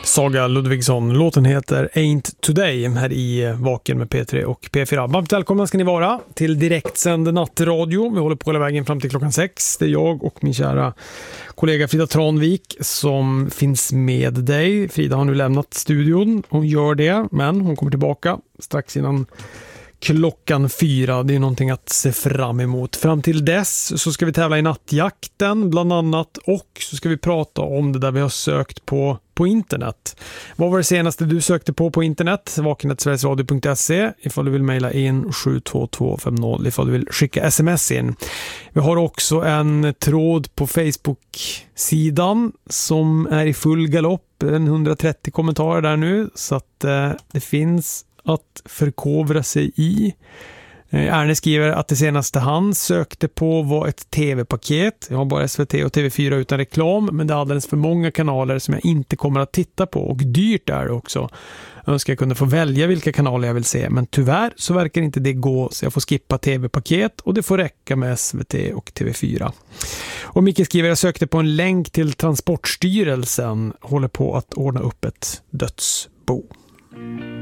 Saga Ludvigsson. Låten heter Ain't Today här i Vaken med P3 och P4. Varmt välkomna ska ni vara till direktsänd nattradio. Vi håller på hela vägen fram till klockan 6. Det är jag och min kära kollega Frida Tranvik som finns med dig. Frida har nu lämnat studion. Hon gör det, men hon kommer tillbaka strax innan klockan 4. Det är någonting att se fram emot. Fram till dess så ska vi tävla i nattjakten bland annat, och så ska vi prata om det där vi har sökt på internet. Vad var det senaste du sökte på internet? vaken@sverigesradio.se ifall du vill mejla in 72250 ifall du vill skicka sms in. Vi har också en tråd på Facebook-sidan som är i full galopp. 130 kommentarer där nu, så att det finns att förkovra sig i. Erne skriver att det senaste han sökte på var ett tv-paket. Jag har bara SVT och TV4 utan reklam, men det är alldeles för många kanaler som jag inte kommer att titta på, och dyrt är det också. Jag önskar jag kunde få välja vilka kanaler jag vill se, men tyvärr så verkar inte det gå, så jag får skippa tv-paket och det får räcka med SVT och TV4. Och Micke skriver, jag sökte på en länk till Transportstyrelsen, håller på att ordna upp ett dödsbo.